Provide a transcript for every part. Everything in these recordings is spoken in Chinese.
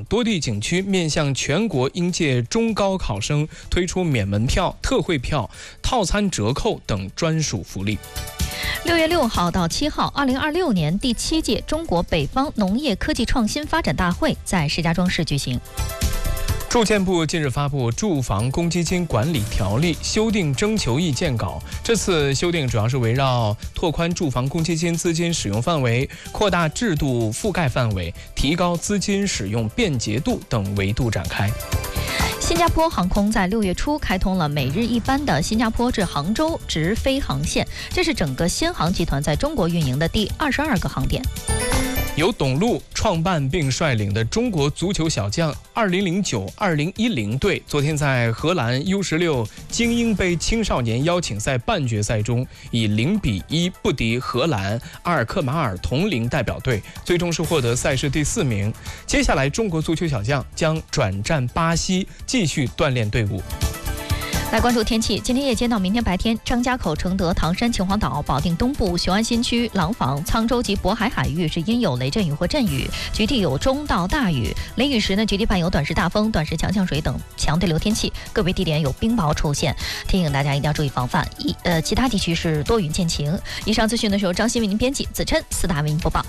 多地景区面向全国应届中高考生推出免门票、特惠票、套餐折扣等专属福利。 6月6号到7号，2026年第7届中国北方农业科技创新发展大会在石家庄市举行。 住建部近日发布《住房公积金管理条例》修订征求意见稿。这次修订主要是围绕拓宽住房公积金资金使用范围、扩大制度覆盖范围、提高资金使用便捷度等维度展开。 新加坡航空在6月初开通了每日一班的新加坡至杭州直飞航线，这是整个新航集团在中国运营的第22个航点。 由董路创办并率领的中国足球小将2009-2010队，昨天在荷兰 U16 精英杯青少年邀请赛半决赛中，以0-1不敌荷兰阿尔克马尔同龄代表队，最终是获得赛事第4名。接下来，中国足球小将将转战巴西，继续锻炼队伍。 来关注天气，今天夜间到明天白天，张家口、承德、唐山、秦皇岛、保定东部、雄安新区、廊坊、沧州及渤海海域是阴有雷阵雨或阵雨，局地有中到大雨。雷雨时呢，局地伴有短时大风、短时强降水等强对流天气，个别地点有冰雹出现，提醒大家一定要注意防范。其他地区是多云见晴。以上资讯呢是由张欣为您编辑，子琛4大为您播报。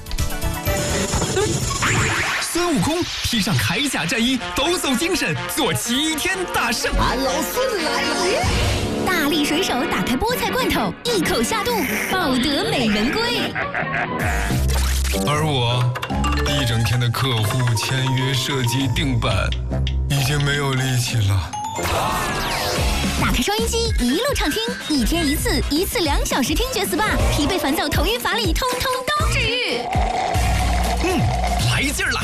孙悟空披上铠甲战衣，抖擞精神，做齐天大圣。 俺老孙来了！ 大力水手打开菠菜罐头，一口下肚，抱得美人归。 而我一整天的客户签约、设计、定版，已经没有力气了。 打开收音机，一路畅听，一天一次，一次2小时听觉 SPA， 疲惫烦躁、头晕乏力，通通都治愈。 来劲儿了！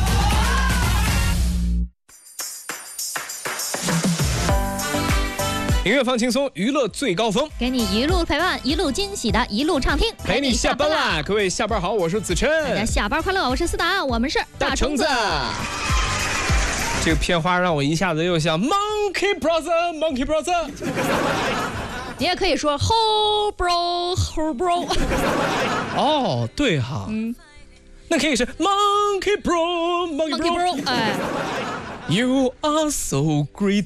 音乐放轻松，娱乐最高峰， 给你一路陪伴，一路惊喜的一路畅听， 陪你下班啦！各位下班好，我是子琛， 大家下班快乐，我是4大，我们是大橙子。这个片花让我一下子又想 Monkey Brother。 你也可以说 Ho bro。 哦，对哈，那可以是 Monkey Bro， 哎 You are so great。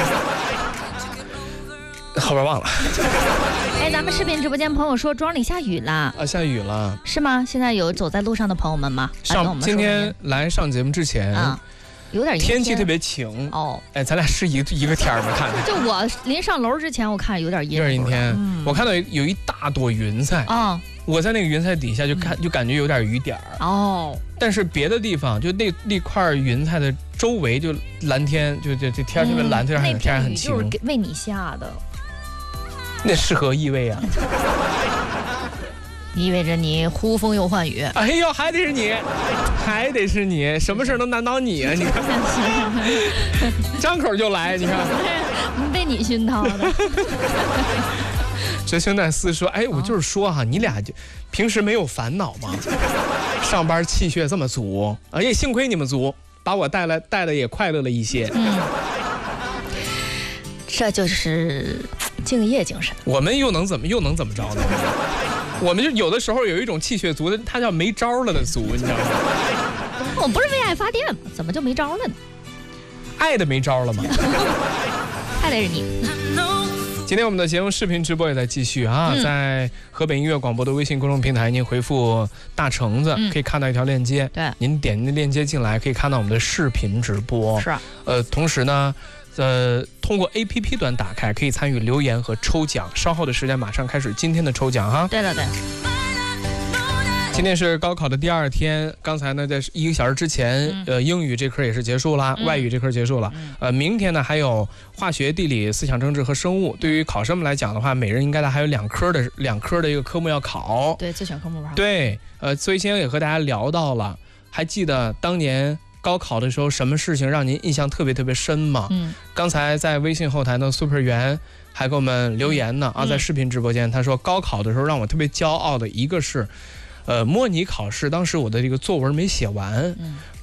后边忘了。 哎，咱们视频直播间朋友说庄里下雨了啊，下雨了， 是吗？现在有走在路上的朋友们吗？ 今天来上节目之前有点天气特别晴哦。 哎，咱俩是一个天吗？看着。 就我临上楼之前，我看有点阴。 有点阴天。我看到有一大朵云彩啊，我在那个云彩底下就感觉有点雨点儿哦。 但是别的地方就那块云彩的周围就蓝天，就这天特别蓝，天很晴。 就是为你下的。 那是何意味啊？ 意味着你呼风又唤雨。 哎呦，还得是你，什么事能难倒你啊？你看，张口就来，你看， 被你熏陶的。 这兄弟四说，哎，我就是说哈，你俩就平时没有烦恼吗？上班气血这么足，也幸亏你们足，把我带的也快乐了一些。 这就是敬业精神。 我们又能怎么着呢？我们就有的时候有一种气血足的，它叫没招了的足，你知道吗？ 我不是为爱发电吗？怎么就没招了呢？ 爱的没招了吗？ 爱的是你。 今天我们的节目视频直播也在继续啊，在河北音乐广播的微信公众平台，您回复大橙子，可以看到一条链接。 对， 您点那链接进来，可以看到我们的视频直播。 是。 同时呢，通过 APP 端打开，可以参与留言和抽奖。稍后的时间马上开始今天的抽奖哈。 对。 今天是高考的第2天，刚才呢在1个小时之前，英语这科也是结束了，外语这科结束了。明天呢还有化学、地理、思想政治和生物。对于考生们来讲的话，每人应该还有2科的一个科目要考。 对，自选科目吧。 对，所以今天也和大家聊到了，还记得当年高考的时候，什么事情让您印象特别特别深吗？刚才在微信后台呢 ，Super 圆还给我们留言呢在视频直播间，他说高考的时候让我特别骄傲的一个是，模拟考试当时我的这个作文没写完，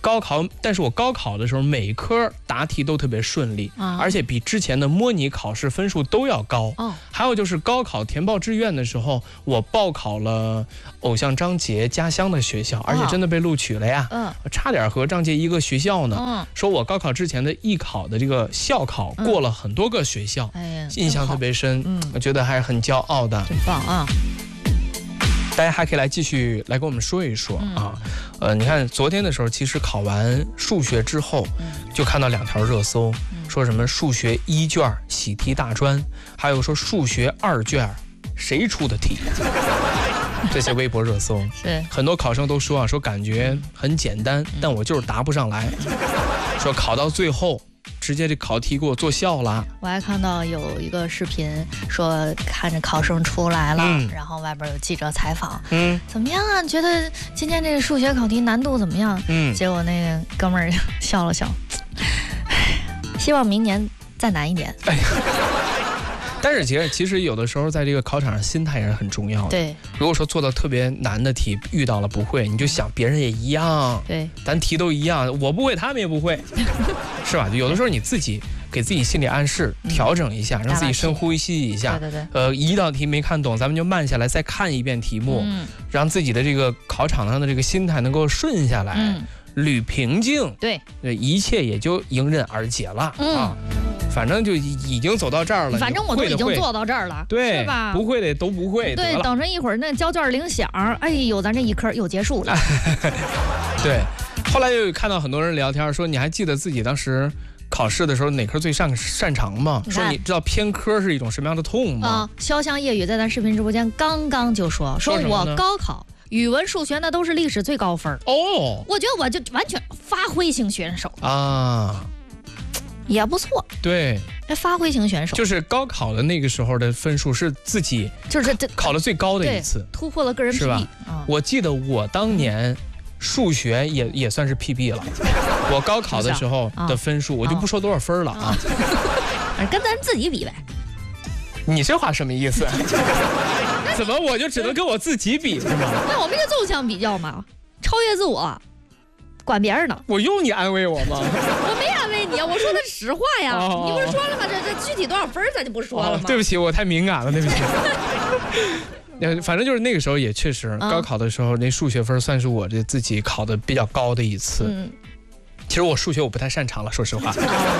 但是我高考的时候每科答题都特别顺利，而且比之前的模拟考试分数都要高。还有就是高考填报志愿的时候，我报考了偶像张杰家乡的学校，而且真的被录取了呀。差点和张杰一个学校呢。说我高考之前的艺考的这个校考过了很多个学校，印象特别深。我觉得还是很骄傲的， 真棒啊！ 大家还可以来继续来跟我们说一说啊。你看昨天的时候，其实考完数学之后，就看到2条热搜，说什么数学1卷喜题大专，还有说数学2卷谁出的题。这些微博热搜是很多考生都说啊，说感觉很简单，但我就是答不上来。说考到最后，直接这考题给我做笑了。 我还看到有一个视频，说看着考生出来了，然后外边有记者采访，怎么样啊？你觉得今天这个数学考题难度怎么样？结果那个哥们儿笑了笑，希望明年再难一点。 但是其实有的时候在这个考场上心态也是很重要的。 对， 如果说做到特别难的题遇到了不会，你就想别人也一样， 对， 咱题都一样，我不会他们也不会，是吧？有的时候你自己给自己心理暗示，调整一下，让自己深呼吸一下。 对。 一道题没看懂，咱们就慢下来再看一遍题目，让自己的这个考场上的这个心态能够顺下来，捋平静， 对， 一切也就迎刃而解了啊。反正就已经走到这儿了， 反正我都已经做到这儿了， 对， 是吧？ 不会的都不会， 对，等着一会儿那交卷铃响，哎呦，咱这一科又结束了。 对，后来又看到很多人聊天说，你还记得自己当时考试的时候哪科最擅长吗？说你知道偏科是一种什么样的痛吗？ 潇湘夜雨在咱视频直播间刚刚就说我高考语文数学那都是历史最高分哦，我觉得我就完全发挥型选手啊。也不错， 对， 发挥型选手就是高考的那个时候的分数是自己就是考了最高的一次， 突破了个人 PB， 是吧？我记得我当年数学也算是 PB 了，我高考的时候的分数我就不说多少分了啊， 跟咱自己比呗。 你这话什么意思？怎么我就只能跟我自己比是吗？ 那我们就纵向比较嘛，超越自我。管别人呢？ 我用你安慰我吗？ 我没安慰你，我说的实话呀。你不是说了吗？这具体多少分咱就不说了吗？ 对不起，我太敏感了，对不起。反正就是那个时候也确实，高考的时候那数学分算是我这自己考的比较高的一次。其实我数学我不太擅长了，说实话。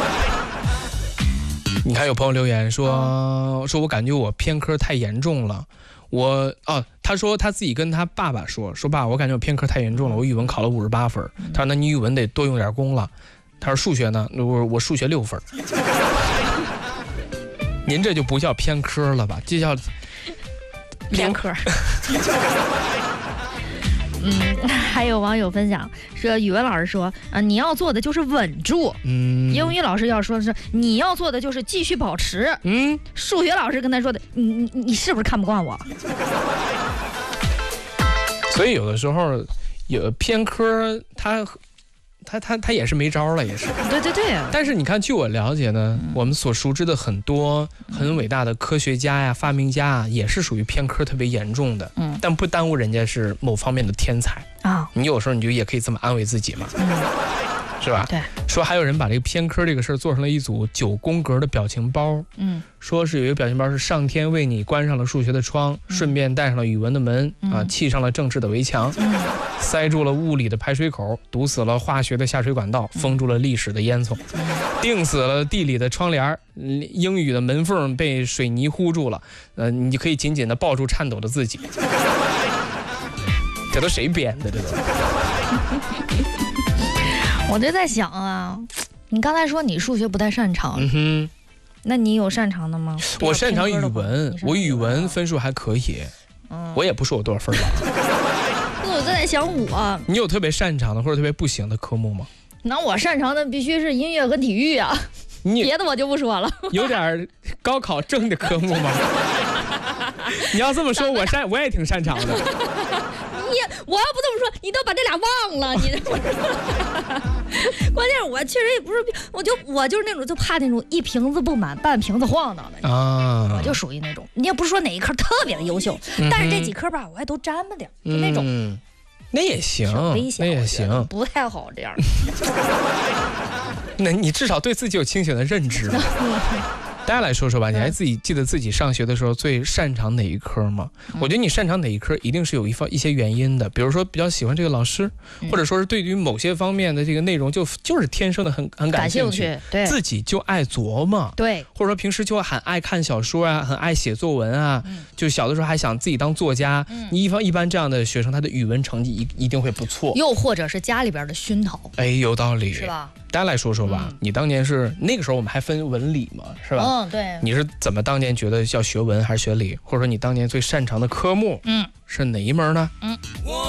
你看有朋友留言说我感觉我偏科太严重了。他说他自己跟他爸爸说爸，我感觉我偏科太严重了，我语文考了58分。他说那你语文得多用点功了。他说数学呢，我数学6分。您这就不叫偏科了吧，这叫偏科。还有网友分享说，语文老师说你要做的就是稳住。英语老师要说的是你要做的就是继续保持。数学老师跟他说的，你是不是看不惯我？ 所以有的时候有偏科，他也是没招了，也是。 对。 但是你看，据我了解呢，我们所熟知的很多很伟大的科学家呀、发明家啊，也是属于偏科特别严重的。但不耽误人家是某方面的天才啊。你有时候你就也可以这么安慰自己嘛。是吧？ 对。 说还有人把这个偏科这个事儿做成了一组9宫格的表情包。说是有一个表情包是上天为你关上了数学的窗，顺便带上了语文的门砌上了政治的围墙，塞住了物理的排水口，堵死了化学的下水管道，封住了历史的烟囱，钉死了地理的窗帘，英语的门缝被水泥糊住了。你就可以紧紧地抱住颤抖的自己。这都谁编的？这都。 我就在想啊，你刚才说你数学不太擅长，那你有擅长的吗？ 我擅长语文，我语文分数还可以，我也不说我多少分吧。 那我在想你有特别擅长的或者特别不行的科目吗？ 那我擅长的必须是音乐和体育啊，别的我就不说了。 有点高考正的科目吗？你要这么说，我也挺擅长的。 我要不这么说，你都把这俩忘了，你这关键是我确实也不是，我就是那种就怕那种一瓶子不满半瓶子晃荡的啊，我就属于那种。你也不是说哪一科特别的优秀，但是这几科吧，我还都沾吧点，就那种。 那也行， 危险， 那也行， 不太好这样。 那你至少对自己有清醒的认知吧。大家来说说吧，你还记得自己上学的时候最擅长哪一科吗？我觉得你擅长哪一科一定是有一些原因的，比如说比较喜欢这个老师，或者说是对于某些方面的这个内容就是天生的很感兴趣， 对， 自己就爱琢磨， 对， 或者说平时就很爱看小说啊，很爱写作文啊，就小的时候还想自己当作家。你一般这样的学生，他的语文成绩一定会不错， 又或者是家里边的熏陶， 哎，有道理， 是吧？ 大家来说说吧，你当年是那个时候我们还分文理嘛，是吧？ 对。 你是怎么当年觉得要学文还是学理，或者说你当年最擅长的科目，是哪一门呢？